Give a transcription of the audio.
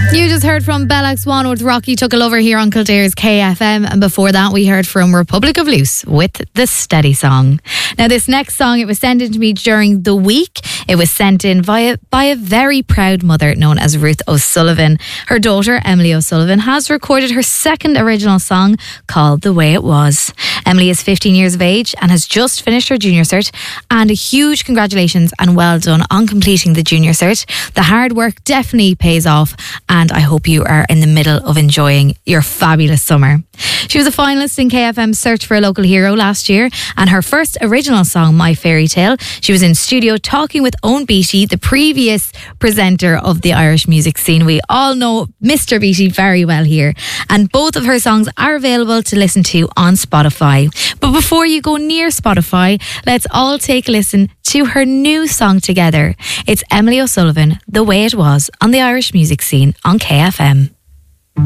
You just heard from Bellax One with Rocky Took a Lover here on Kildare's KFM, and before that we heard from Republic of Loose with The Steady Song. Now this next song, it was sent in to me during the week. It was sent in by a very proud mother known as Ruth O'Sullivan. Her daughter Emily O'Sullivan has recorded her second original song called The Way It Was. Emily is 15 years of age and has just finished her junior cert, and a huge congratulations and well done on completing the junior cert. The hard work definitely pays off, and I hope you are in the middle of enjoying your fabulous summer. She was a finalist in KFM's Search for a Local Hero last year, and her first original song, My Fairy Tale, she was in studio talking with Owen Beattie, the previous presenter of the Irish music scene. We all know Mr. Beattie very well here, and both of her songs are available to listen to on Spotify. But before you go near Spotify, let's all take a listen to her new song together. It's Emily O'Sullivan, The Way It Was, on the Irish music scene on KFM.